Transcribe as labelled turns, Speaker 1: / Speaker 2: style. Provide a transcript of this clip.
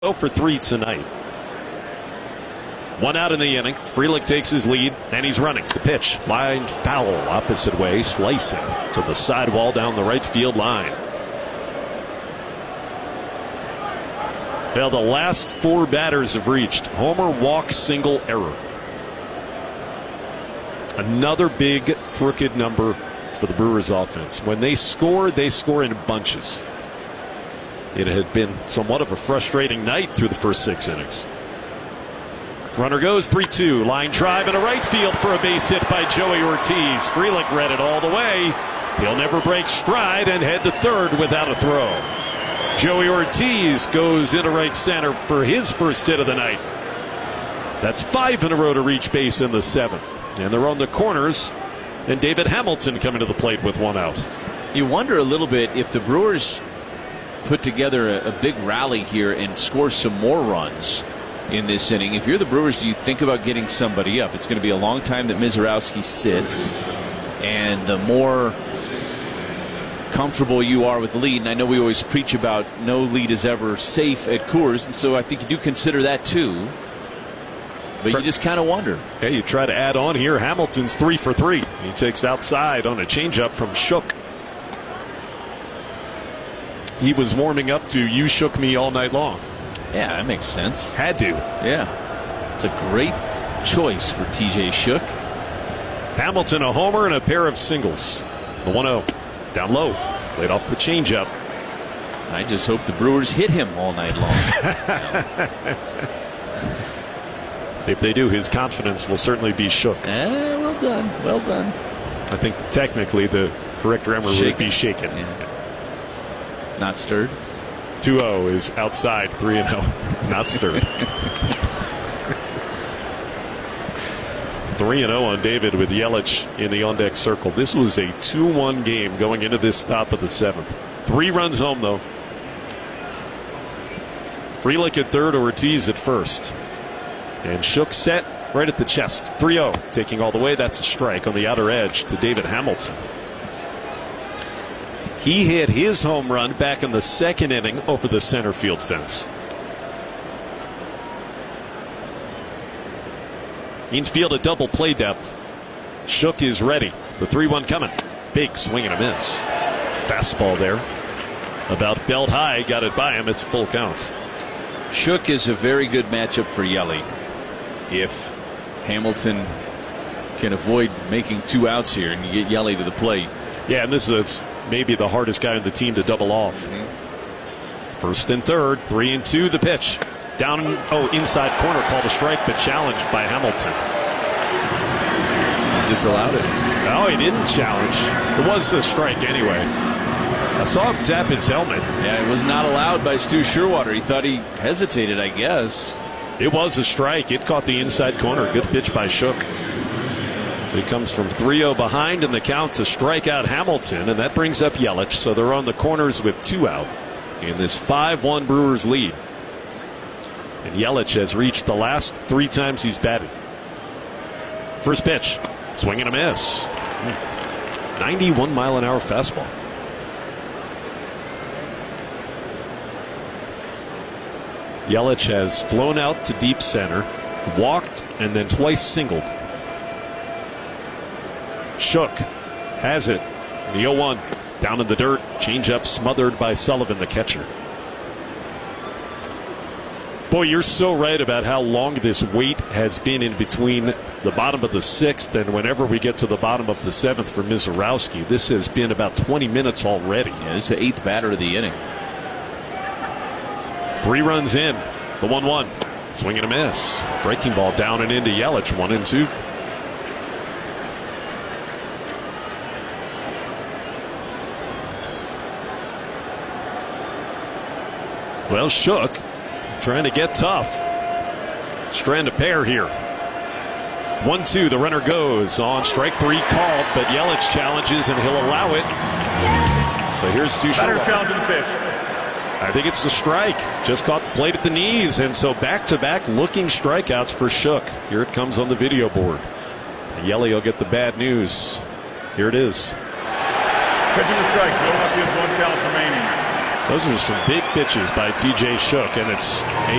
Speaker 1: 0 for 3 tonight. One out in the inning. Frelick takes his lead, and he's running. The pitch, line foul, opposite way, slicing to the sidewall down the right field line. Well, the last 4 batters have reached homer, walk, single, error. Another big crooked number for the Brewers offense. When they score in bunches. It had been somewhat of a frustrating night through the first 6 innings. Runner goes 3-2. Line drive into right field for a base hit by Joey Ortiz. Frelick read it all the way. He'll never break stride and head to third without a throw. Joey Ortiz goes into right center for his first hit of the night. That's 5 in a row to reach base in the 7th. And they're on the corners. And David Hamilton coming to the plate with 1 out.
Speaker 2: You wonder a little bit if the Brewers put together a big rally here and score some more runs in this inning. If you're the Brewers, do you think about getting somebody up? It's going to be a long time that Misiorowski sits, and the more comfortable you are with the lead, and I know we always preach about no lead is ever safe at Coors, and so I think you do consider that too. But you just kind of wonder.
Speaker 1: Hey, you try to add on here. Hamilton's 3 for 3. He takes outside on a changeup from Shook. He was warming up to "You Shook Me All Night Long."
Speaker 2: Yeah, that makes sense.
Speaker 1: Had to.
Speaker 2: Yeah. It's a great choice for TJ Shook.
Speaker 1: Hamilton a homer and a pair of singles. The 1-0. Down low. Played off the changeup.
Speaker 2: I just hope the Brewers hit him all night long.
Speaker 1: If they do, his confidence will certainly be shook.
Speaker 2: Well done. Well done.
Speaker 1: I think technically the correct grammar would be shaken.
Speaker 2: Yeah. Not stirred.
Speaker 1: 2-0 is outside. 3-0 not stirred. 3-0 on David with Yelich in the on-deck circle. This was a 2-1 game going into this stop of the 7th. 3 runs home though. Frelick at third, Ortiz at first. And Shook set right at the chest. 3-0 taking all the way. That's a strike on the outer edge to David Hamilton. He hit his home run back in the 2nd inning over the center field fence. Infield at double play depth. Shook is ready. The 3-1 coming. Big swing and a miss. Fastball there. About belt high. Got it by him. It's full count.
Speaker 2: Shook is a very good matchup for Yelly. If Hamilton can avoid making 2 outs here and you get Yelly to the plate.
Speaker 1: Yeah, and this is maybe the hardest guy on the team to double off. First and third, 3-2 the pitch. Down, inside corner, called a strike, but challenged by Hamilton.
Speaker 2: He disallowed it.
Speaker 1: No, he didn't challenge. It was a strike anyway. I saw him tap his helmet.
Speaker 2: Yeah, it was not allowed by Stu Sherwater. He thought he hesitated, I guess.
Speaker 1: It was a strike. It caught the inside corner. Good pitch by Shook. It comes from 3-0 behind in the count to strike out Hamilton, and that brings up Yelich. So they're on the corners with 2 out in this 5-1 Brewers lead. And Yelich has reached the last 3 times he's batted. First pitch, swing and a miss. 91-mile-an-hour fastball. Yelich has flown out to deep center, walked, and then twice singled. Shook has it. The 0-1 down in the dirt. Changeup smothered by Sullivan, the catcher. Boy, you're so right about how long this wait has been in between the bottom of the 6th and whenever we get to the bottom of the 7th for Misiorowski. This has been about 20 minutes already.
Speaker 2: Yeah, this is the 8th batter of the inning.
Speaker 1: 3 runs in. The 1-1. Swing and a miss. Breaking ball down and into Yelich. 1-2. Well, Shook trying to get tough. Strand a pair here. 1-2. The runner goes on strike 3 called, but Yelich challenges and he'll allow it. So here's Stu Sherwater. I think it's the strike. Just caught the plate at the knees, and so back-to-back looking strikeouts for Shook. Here it comes on the video board. Yelly will get the bad news. Here it is.
Speaker 3: Pitching the strike. No left, 1 count remaining.
Speaker 1: Those are some big pitches by T.J. Shook, and it's